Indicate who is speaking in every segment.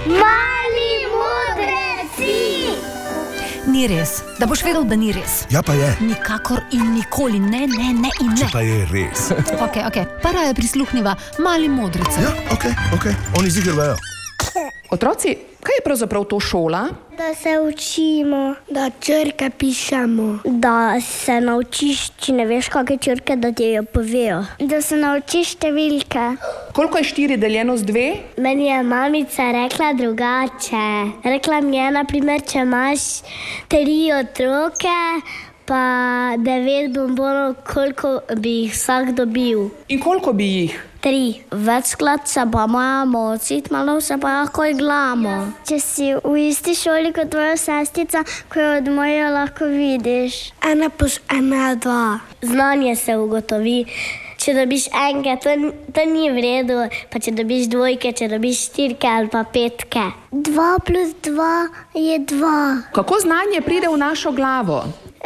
Speaker 1: Mali modreci!
Speaker 2: Ni res, da boš vedel, da ni res.
Speaker 3: Ja, pa je.
Speaker 2: Nikakor in nikoli, ne in ne.
Speaker 3: Če pa je res.
Speaker 2: Ok, para je prisluhniva Mali modrici.
Speaker 3: Ja, ok, oni ziger vejo.
Speaker 4: Otroci, kaj je pravzaprav to šola?
Speaker 1: Da se učimo, da črke pišemo, da se naučiš, če ne veš, kakšne črke, da ti jo povejo. Da se naučiš številke.
Speaker 4: Koliko je 4 deljeno z 2?
Speaker 1: Meni je mamica rekla drugače. Rekla mi je, na primer, če imaš 3 otroke, pa 9 bombonov, koliko bi jih vsak dobil?
Speaker 4: In koliko bi jih?
Speaker 1: 3. Večkrat se pa moramo učiti, malo se pa lahko igramo. Če si v isti šoli kot tvoja sestica, ko jo od moje lahko vidiš. 1 plus 1 je 2. Znanje se ugotovi. Če dobiš enke, to ni v redu, pa če dobiš dvojke, če dobiš 4 ali pa 5. 2 plus 2 je 2.
Speaker 4: Kako znanje pride v našo glavo?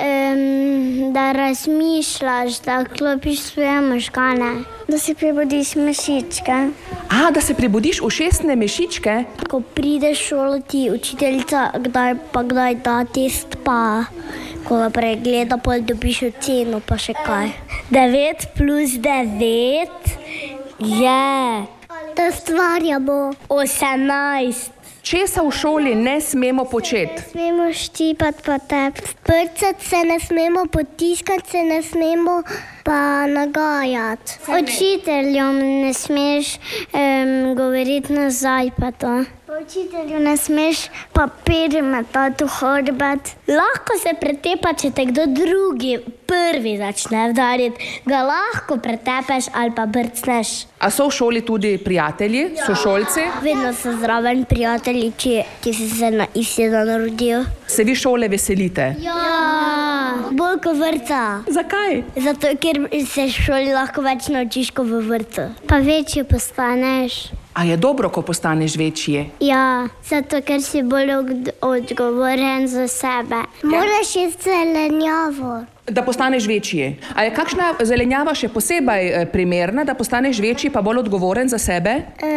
Speaker 1: Da razmišljaš, da klopiš svoje možgane. Da si prebudiš mišičke.
Speaker 4: Da se prebudiš ušesne mišičke?
Speaker 1: Ko prideš v šolo, ti učiteljica kdaj da test, pa ko ga pregleda, pol dobiš oceno, pa še kaj. 9 plus 9 je... Da stvarjamo 18.
Speaker 4: Česa v šoli ne smemo početi?
Speaker 1: Ne smemo štipati pa tepati. Prcati se ne smemo, potiskati se ne smemo, pa nagajati. Učiteljem ne smeš govoriti nazaj pa to. Učitelju ne smeš papir metati v hrbet. Lahko se pretepa, če te kdo drugi prvi začne udariti. Ga lahko pretepeš ali pa brcneš.
Speaker 4: A so v šoli tudi prijatelji, sošolci?
Speaker 1: Vedno so zraven prijatelji, ki si se na isti dan rodil.
Speaker 4: Se vi šole veselite?
Speaker 1: Ja, bolj kot vrtca.
Speaker 4: Zakaj?
Speaker 1: Zato, ker se v šoli lahko več naučiš kot v vrtcu. Pa večji postaneš.
Speaker 4: A je dobro, ko postaneš večji?
Speaker 1: Ja, zato ker si bolj odgovoren za sebe. Moraš jesti zelenjavo.
Speaker 4: Da postaneš večji. A je kakšna zelenjava še posebej primerna, da postaneš večji pa bolj odgovoren za sebe?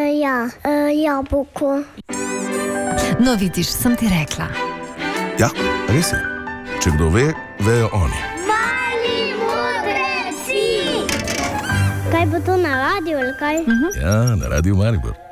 Speaker 1: Jabolko.
Speaker 2: No, vidiš, sem ti rekla.
Speaker 3: Ja, res je. Če kdo ve, vejo oni.
Speaker 1: Mali modreci! Kaj bo to na radiju ali kaj?
Speaker 3: Ja, na Radiu Maribor.